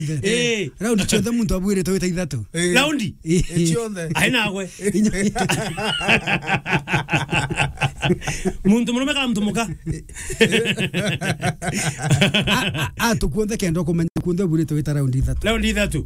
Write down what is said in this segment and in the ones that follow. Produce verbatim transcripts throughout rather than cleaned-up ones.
Eh. Raundi chothe muntu abwire to ithatu. Raundi. Chothe. Aina gwe. Muntu murume kala muntu muka. Ah tukuonde kendo kumenya kunde abwire to ita raundi ithatu. Raundi ithatu.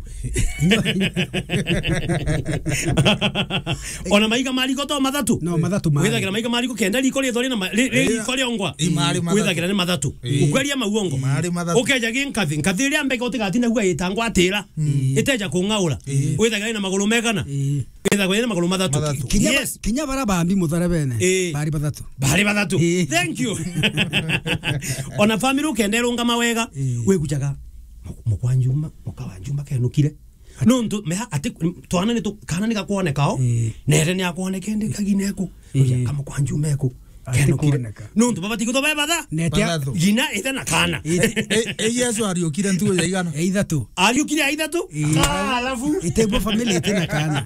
Ona maiga mariko to mathatu. No mathatu ma. Withagira maiga mariko kenda liko ri thori na ri iko ri ongwa. Withagira ni mathatu. Ukweria mauongo. Ukeja ginkathi nkathi ri ambeke utigatina gwa itangwa atira. Iteja kungaura. Withagira na maguru megana. Withagira ni maguru mathatu. Yes. Kinya barabambi muthara bene. Bari bathatu. Bari bathatu. Thank you. Ona family ukendera unga mawega. We gujaga. Mukwanjuma, mukawanjuma kenukire. No ntu meha ati twana ni tu kana ni gakuonekao. Nere ni akonekende kagineku. Kama kwanjumeko. No ntu baba tikuto baba da. Netia gina ita na kana. Eh yesu ariokire ntu ya igana. Eh ithatu. Ariokire ya ithatu? Ah alafu itebo family ite na kana.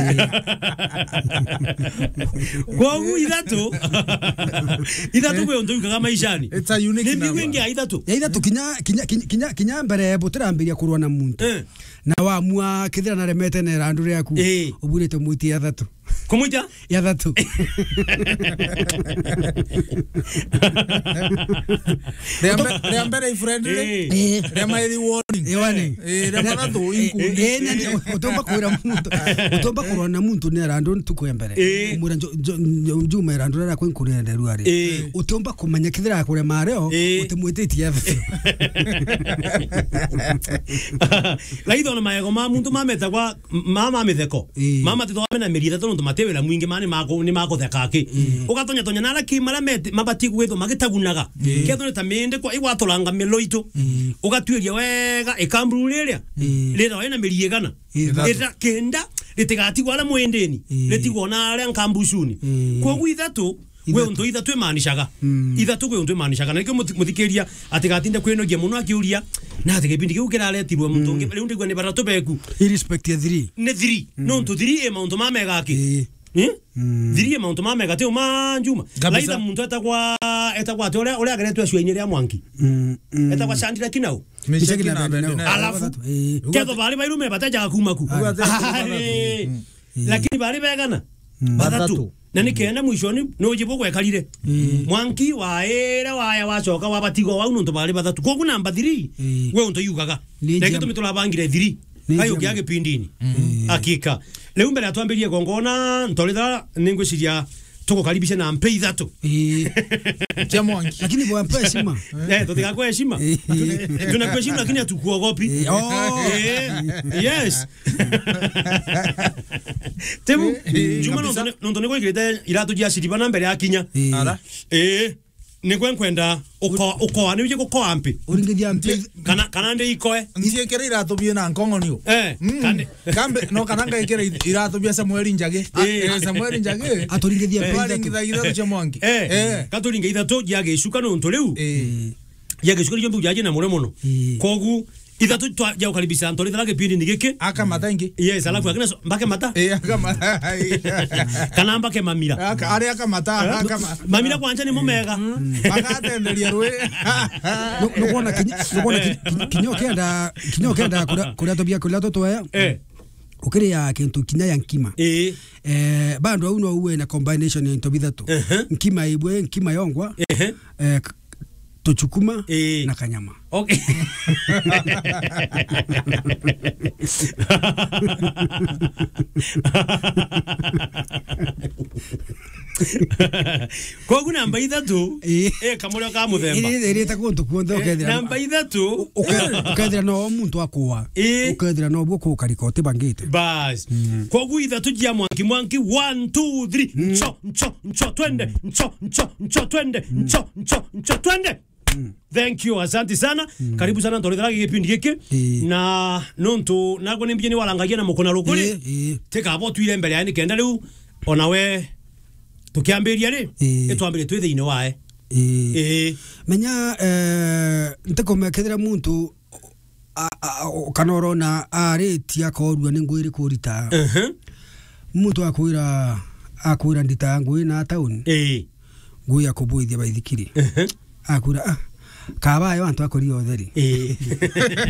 Kwa u ithatu. Ithatu kwe ntu kama maishani. It's a unique number. Ni wingi ya ithatu. Ya ithatu kinya kinya kinya kinya mbere buturambiria kurwa na muntu. Na wa mua kithira na remete ne randu yaku. Ubure muiti ya thatu. Kumuita? Ya thatu. Remember friendly? Remember warning. Eh warning. Eh remember to inku. Eh nani utomba kuira muntu. Utomba kurwa na muntu ne randu tuko mbere. Umura njuma randu ra ko inkuri nderu ari. Utomba kumanya kithira kure mareo utimuititi ya thatu. Laitho na mayego ma muntu mameta kwa mama mitheko. Mama tito amena merida to matewera mwingi mane mako ni mako thekake ugatonya tonya nara kimara mete mabati gwetho magitagunaga ketho ta mende kwa igwatolanga meloito ugatwiria wega ikamburu riria rira wena meriegana ita kenda litigati wala mwendeni litigona ara nkambushuni kwa gwithatu we unto ithatu imanishaga ithatu we unto imanishaga na muthikeria atigatinde kwinogia muno akiuria na atigepindi kiu kiraretirwe muntu ngi riu ndigwa ni baratu beku irrespect ya three ne three no nto three e maunto mamega aki eh three e maunto mamega te manjuma laitha muntu etagwa etagwa te ore ore ageretwe ashwenye ria mwanki etagwa shandira kinau alafu ketho bali bairu me bataja kumaku lakini bali begana bathatu na nikenda mwishoni no jibo gwekalire mwanki waera waya wacoka wabatigo wau nto bali bathatu kogu namba three we unto yugaga ndeke tumitula bangire three ayo kiage pindini akika leo mbere atwambirie gongona ntolitha ningwiciria tuko karibisha na mpe ithatu cha mwanki lakini bwa mpe heshima eh tutika kwa heshima tunakuwa heshima lakini hatukuogopi oh yes temu juma ndo ndo ndo kwigirite iratu jia shiriba na mbere yakinya ara eh ni kwenkwenda uko uko ani uje ko ampi uringithia mpe kana kana ndi ikoe nzie kere iratu bie na nkongo niyo eh kande kambe no kana ngai kere iratu bie Samuel Njage eh Samuel Njage aturingithia mpe ithatu ithatu cha mwanki eh katuringa ithatu jage ishuka no ntoleu eh yage ishuka jombu jaje na mure muno kogu ithatu twa ja ukaribisa ntoli thage pindi nigeke aka mata ingi yes alafu akina mbake mata eh aka mata kana mbake mamira aka ari aka mata aka mamira kwanja ni mumega bagatenderia rwe no kuona no kuona kinyo kenda kinyo kenda kura tobia kula toto ya eh ukiri ya kintu kinya ya nkima eh eh bando uno uwe na combination ya ntobithatu nkima ibwe nkima yongwa eh tochukuma na kanyama. Okay. Kwa kuna namba ithatu eh kamuri ka muthemba iri ta kuntu kuondo kethira namba ithatu ukethira no muntu akua ukethira no bwo karikoti bangite bas kwa gu ithatu jia mwanki mwanki one two three ncho ncho ncho twende ncho ncho ncho twende ncho ncho ncho twende. Thank you, asante sana. Mm. Karibu sana ntolethera gipindi giki na nonto nago nimbye ni walangagia na mukona rukuri e, e. Teka abo twire mbere yani kenda riu onawe tukiambiria ri etwambire twithe ine wae e. e menya eh ntakomekethera muntu kanorona ari tia korua ni ngwiri kurita eh uh -huh. Muntu akwira akwira ndita ngwi na tauni eh ngui akubuithia baithikiri eh uh -huh. Akura ah kabaye bantu akori otheri eh